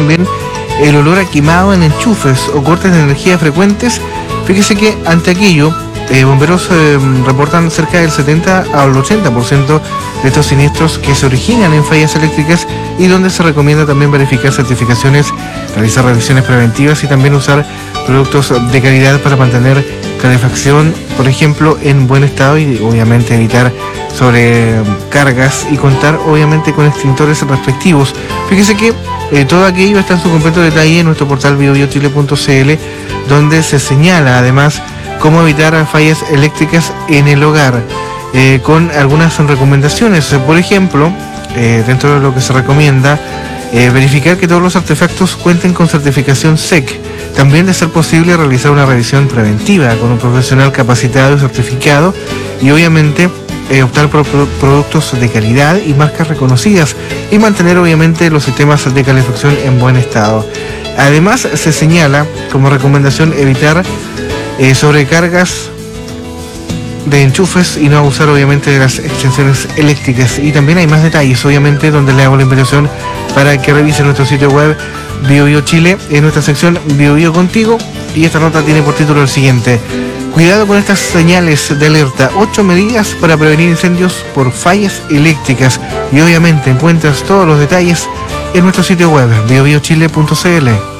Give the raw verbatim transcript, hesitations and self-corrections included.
también el olor a quemado en enchufes o cortes de energía frecuentes. Fíjese que ante aquello, eh, bomberos eh, reportan cerca del setenta al ochenta por ciento de estos siniestros que se originan en fallas eléctricas, y donde se recomienda también verificar certificaciones, realizar revisiones preventivas y también usar productos de calidad para mantener calefacción, por ejemplo, en buen estado, y obviamente evitar sobrecargas y contar obviamente con extintores respectivos. Fíjese que eh, todo aquello está en su completo detalle en nuestro portal bio bio chile punto c l, donde se señala además cómo evitar fallas eléctricas en el hogar, eh, con algunas recomendaciones. Por ejemplo, eh, dentro de lo que se recomienda, eh, verificar que todos los artefactos cuenten con certificación S E C. También, de ser posible, realizar una revisión preventiva con un profesional capacitado y certificado, y obviamente eh, optar por pro- productos de calidad y marcas reconocidas, y mantener obviamente los sistemas de calefacción en buen estado. Además, se señala como recomendación evitar eh, sobrecargas de enchufes y no abusar obviamente de las extensiones eléctricas. Y también hay más detalles, obviamente, donde le hago la invitación para que revise nuestro sitio web Bio Bio Chile, en nuestra sección Bio Bio Contigo, y esta nota tiene por título el siguiente: cuidado con estas señales de alerta, ocho medidas para prevenir incendios por fallas eléctricas. Y obviamente encuentras todos los detalles en nuestro sitio web bio bio chile punto c l.